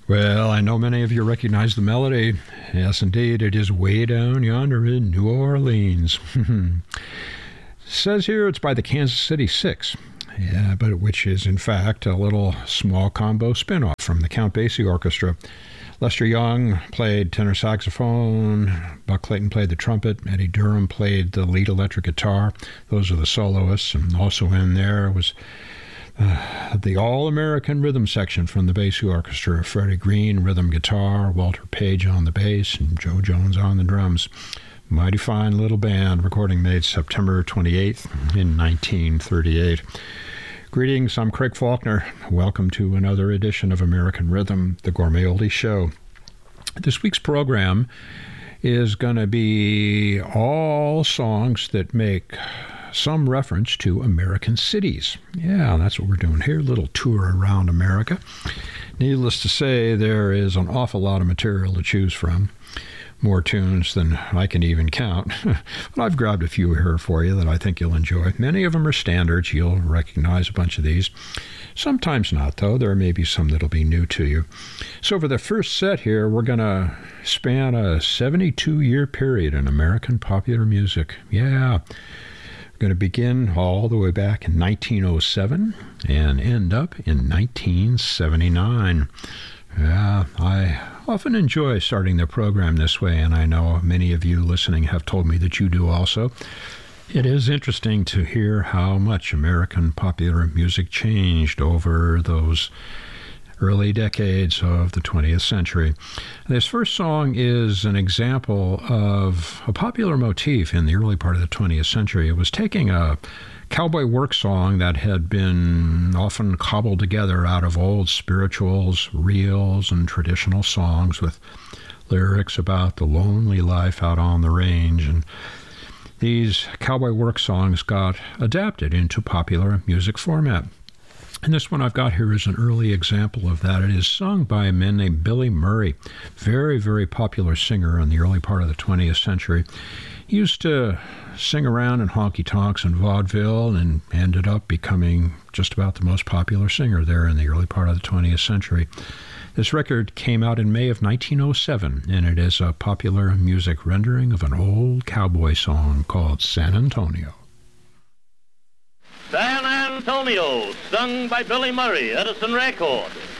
Well, I know many of you recognize the melody. Yes, indeed, it is Way Down Yonder in New Orleans. Says here it's by the Kansas City Six, but which is in fact a little small combo spin-off from the Count Basie Orchestra. Lester Young played tenor saxophone, Buck Clayton played the trumpet, Eddie Durham played the lead electric guitar. Those are the soloists, and also in there was the All-American Rhythm section from the Basie Orchestra, Freddie Green, rhythm guitar, Walter Page on the bass, and Joe Jones on the drums. Mighty fine little band, recording made September 28th in 1938. Greetings, I'm Craig Faulkner. Welcome to another edition of American Rhythm, the Gourmet Oldies Show. This week's program is going to be all songs that make some reference to American cities. Yeah, that's what we're doing here, a little tour around America. Needless to say, there is an awful lot of material to choose from. More tunes than I can even count. But I've grabbed a few here for you that I think you'll enjoy. Many of them are standards. You'll recognize a bunch of these. Sometimes not, though. There may be some that'll be new to you. So for the first set here, we're going to span a 72-year period in American popular music. Yeah. We're going to begin all the way back in 1907 and end up in 1979. Yeah, I often enjoy starting the program this way, and I know many of you listening have told me that you do also. It is interesting to hear how much American popular music changed over those early decades of the 20th century. This first song is an example of a popular motif in the early part of the 20th century. It was taking a cowboy work song that had been often cobbled together out of old spirituals, reels, and traditional songs with lyrics about the lonely life out on the range. And these cowboy work songs got adapted into popular music format. And this one I've got here is an early example of that. It is sung by a man named Billy Murray, very, very popular singer in the early part of the 20th century. He used to sing around in honky-tonks and vaudeville and ended up becoming just about the most popular singer there in the early part of the 20th century. This record came out in May of 1907, and it is a popular music rendering of an old cowboy song called San Antonio. San Antonio, sung by Billy Murray, Edison Record.